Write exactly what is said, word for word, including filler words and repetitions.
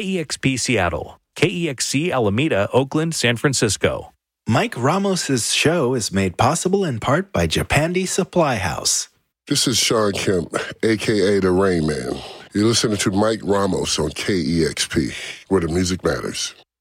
E X P Seattle, K E X C Alameda, Oakland, San Francisco. Mike Ramos's show is made possible in part by Japandi Supply House. This is Sean Kemp, a k a. The Rain Man. You're listening to Mike Ramos on K E X P, where the music matters.